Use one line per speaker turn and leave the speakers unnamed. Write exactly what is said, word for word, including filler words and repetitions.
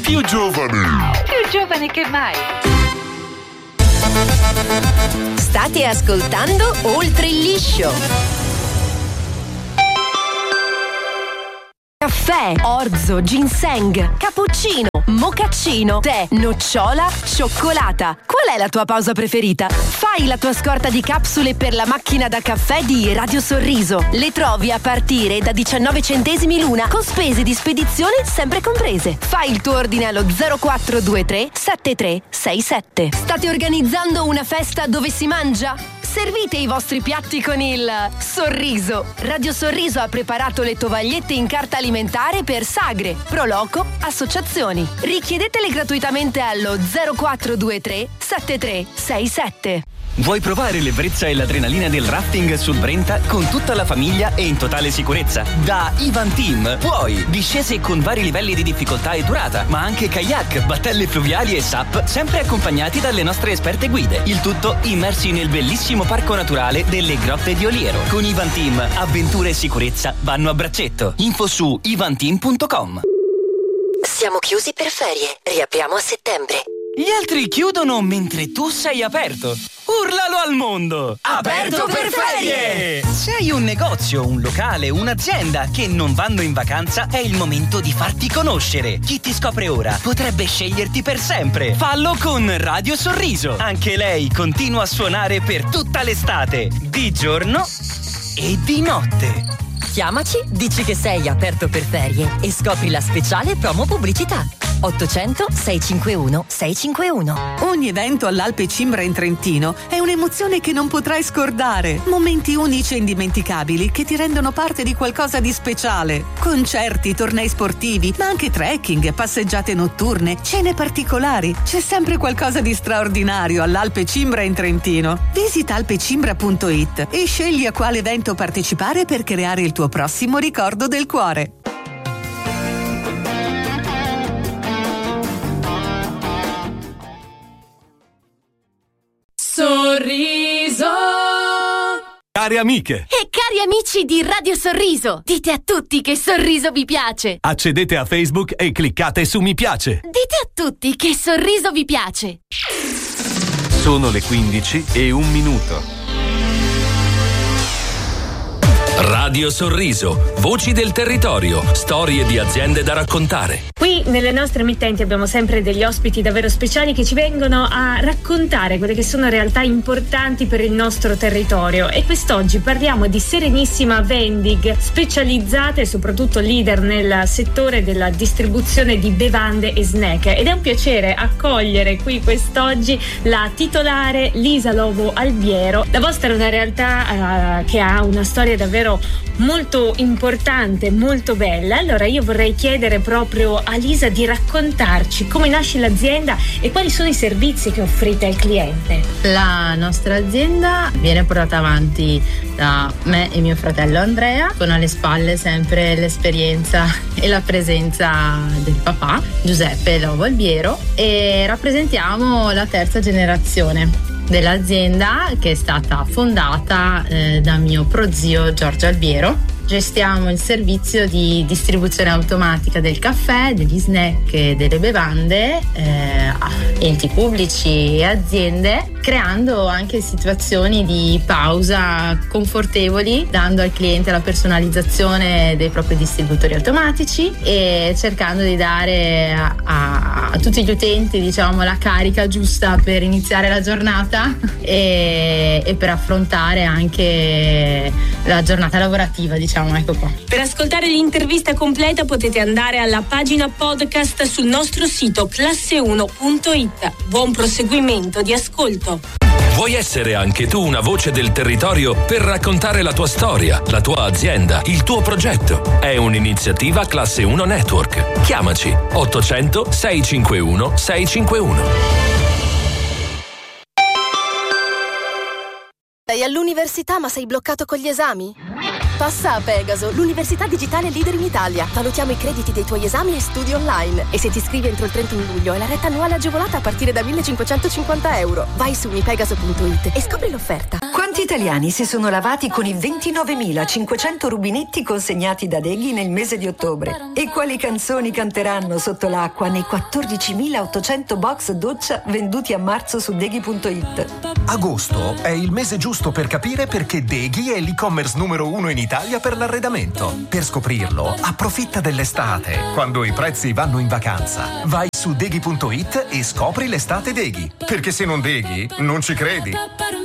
più giovane.
Più giovane che mai.
State ascoltando Oltre il liscio. Caffè, orzo, ginseng, cappuccino, mocaccino, tè, nocciola, cioccolata. Qual è la tua pausa preferita? Fai la tua scorta di capsule per la macchina da caffè di Radio Sorriso. Le trovi a partire da diciannove centesimi l'una, con spese di spedizione sempre comprese. Fai il tuo ordine allo zero quattro due tre sette tre sei sette. State organizzando una festa dove si mangia? Servite i vostri piatti con il sorriso. Radio Sorriso ha preparato le tovagliette in carta alimentare per sagre, proloco, associazioni. Richiedetele gratuitamente allo zero quattro due tre sette tre sei sette.
Vuoi provare l'ebbrezza e l'adrenalina del rafting sul Brenta con tutta la famiglia e in totale sicurezza? Da Ivan Team puoi! Discese con vari livelli di difficoltà e durata, ma anche kayak, battelle fluviali e S U P, sempre accompagnati dalle nostre esperte guide. Il tutto immersi nel bellissimo parco naturale delle Grotte di Oliero. Con Ivan Team, avventure e sicurezza vanno a braccetto. Info su ivan team punto com.
Siamo chiusi per ferie, riapriamo a settembre.
Gli altri chiudono mentre tu sei aperto. Urlalo al mondo!
Aperto per ferie!
Se hai un negozio, un locale, un'azienda che non vanno in vacanza, è il momento di farti conoscere. Chi ti scopre ora potrebbe sceglierti per sempre. Fallo con Radio Sorriso. Anche lei continua a suonare per tutta l'estate, di giorno e di notte.
Chiamaci, dici che sei aperto per ferie e scopri la speciale promo pubblicità. ottocento sei cinque uno sei cinque uno.
Ogni evento all'Alpe Cimbra in Trentino è un'emozione che non potrai scordare. Momenti unici e indimenticabili che ti rendono parte di qualcosa di speciale. Concerti, tornei sportivi, ma anche trekking, passeggiate notturne, cene particolari. C'è sempre qualcosa di straordinario all'Alpe Cimbra in Trentino. Visita alpecimbra punto it e scegli a quale evento partecipare per creare il tuo prossimo ricordo del cuore.
Sorriso.
Cari amiche
e cari amici di Radio Sorriso, dite a tutti che Sorriso vi piace.
Accedete a Facebook e cliccate su mi piace.
Dite a tutti che Sorriso vi piace.
Sono le quindici e un minuto.
Radio Sorriso, voci del territorio, storie di aziende da raccontare.
Qui nelle nostre emittenti abbiamo sempre degli ospiti davvero speciali che ci vengono a raccontare quelle che sono realtà importanti per il nostro territorio, e quest'oggi parliamo di Serenissima Vending, specializzata e soprattutto leader nel settore della distribuzione di bevande e snack, ed è un piacere accogliere qui quest'oggi la titolare Lisa Lovo Albiero. La vostra è una realtà uh, che ha una storia davvero molto importante, molto bella. Allora io vorrei chiedere proprio a Lisa di raccontarci come nasce l'azienda e quali sono i servizi che offrite al cliente.
La nostra azienda viene portata avanti da me e mio fratello Andrea, con alle spalle sempre l'esperienza e la presenza del papà Giuseppe Lovo Albiero, e rappresentiamo la terza generazione dell'azienda, che è stata fondata eh, da mio prozio Giorgio Albiero. Gestiamo il servizio di distribuzione automatica del caffè, degli snack e delle bevande eh, a enti pubblici e aziende, creando anche situazioni di pausa confortevoli, dando al cliente la personalizzazione dei propri distributori automatici e cercando di dare a, a, a tutti gli utenti, diciamo, la carica giusta per iniziare la giornata e, e per affrontare anche la giornata lavorativa, diciamo. Ecco qua.
Per ascoltare l'intervista completa potete andare alla pagina podcast sul nostro sito classe uno punto it. Buon proseguimento di ascolto.
Vuoi essere anche tu una voce del territorio per raccontare la tua storia, la tua azienda, il tuo progetto? È un'iniziativa Classe uno Network. Chiamaci ottocento sei cinque uno sei cinque uno.
Sei all'università ma sei bloccato con gli esami?
Passa a Pegaso, l'università digitale leader in Italia. Valutiamo i crediti dei tuoi esami e studi online. E se ti iscrivi entro il trentuno luglio, hai la retta annuale agevolata a partire da millecinquecentocinquanta euro. Vai su mipegaso punto it e scopri l'offerta.
Quanti italiani si sono lavati con i ventinovemilacinquecento rubinetti consegnati da Deghi nel mese di ottobre? E quali canzoni canteranno sotto l'acqua nei quattordicimilaottocento box doccia venduti a marzo su Deghi punto it?
Agosto è il mese giusto per capire perché Deghi è l'e-commerce numero uno in Italia per l'arredamento. Per scoprirlo, approfitta dell'estate, quando i prezzi vanno in vacanza. Vai su Deghi punto it e scopri l'estate Deghi. Perché se non Deghi, non ci credi.